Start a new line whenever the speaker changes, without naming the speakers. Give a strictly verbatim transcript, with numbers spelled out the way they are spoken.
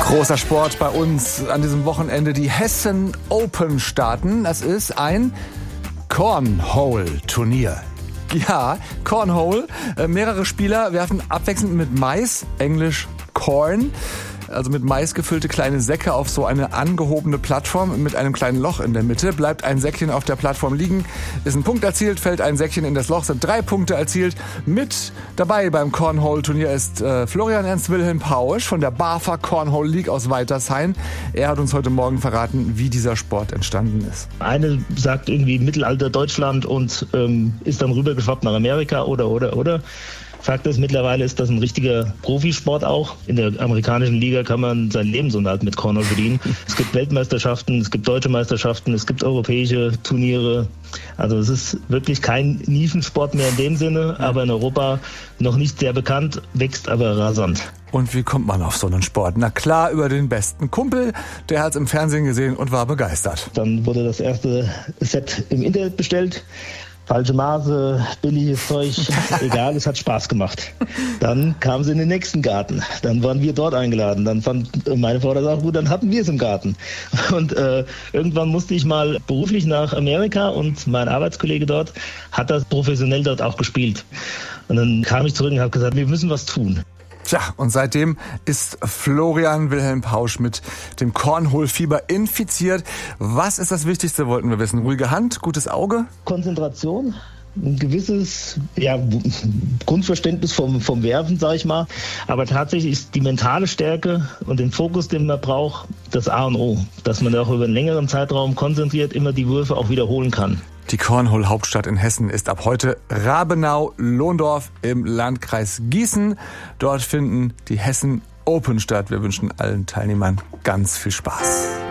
Großer Sport bei uns an diesem Wochenende. Die Hessen Open starten. Das ist ein Cornhole-Turnier. Ja, Cornhole. Äh, mehrere Spieler werfen abwechselnd mit Mais, englisch Corn, also mit Mais gefüllte kleine Säcke auf so eine angehobene Plattform mit einem kleinen Loch in der Mitte. Bleibt ein Säckchen auf der Plattform liegen, ist ein Punkt erzielt, fällt ein Säckchen in das Loch, sind drei Punkte erzielt. Mit dabei beim Cornhole-Turnier ist äh, Florian Ernst Wilhelm Pausch von der BAFA Cornhole League aus Weitershain. Er hat uns heute Morgen verraten, wie dieser Sport entstanden ist.
Eine sagt irgendwie Mittelalter Deutschland und ähm, ist dann rübergeschwappt nach Amerika oder, oder, oder. Fakt ist, mittlerweile ist das ein richtiger Profisport auch. In der amerikanischen Liga kann man sein Lebensunterhalt mit Cornhole verdienen. Es gibt Weltmeisterschaften, es gibt deutsche Meisterschaften, es gibt europäische Turniere. Also es ist wirklich kein Nischensport mehr in dem Sinne, aber in Europa noch nicht sehr bekannt, wächst aber rasant.
Und wie kommt man auf so einen Sport? Na klar, über den besten Kumpel. Der hat es im Fernsehen gesehen und war begeistert.
Dann wurde das erste Set im Internet bestellt. Falsche Maße, billiges Zeug, egal, es hat Spaß gemacht. Dann kamen sie in den nächsten Garten. Dann waren wir dort eingeladen. Dann fand meine Frau das auch gut, dann hatten wir es im Garten. Und äh, irgendwann musste ich mal beruflich nach Amerika und mein Arbeitskollege dort hat das professionell dort auch gespielt. Und dann kam ich zurück und habe gesagt, wir müssen was tun.
Tja, und seitdem ist Florian Wilhelm Pausch mit dem Cornhole-Fieber infiziert. Was ist das Wichtigste, wollten wir wissen? Ruhige Hand, gutes Auge?
Konzentration, ein gewisses ja, Grundverständnis vom, vom Werfen, sag ich mal. Aber tatsächlich ist die mentale Stärke und den Fokus, den man braucht, das A und O. Dass man auch über einen längeren Zeitraum konzentriert immer die Würfe auch wiederholen kann.
Die Cornhole-Hauptstadt in Hessen ist ab heute Rabenau-Lohndorf im Landkreis Gießen. Dort finden die Hessen Open statt. Wir wünschen allen Teilnehmern ganz viel Spaß.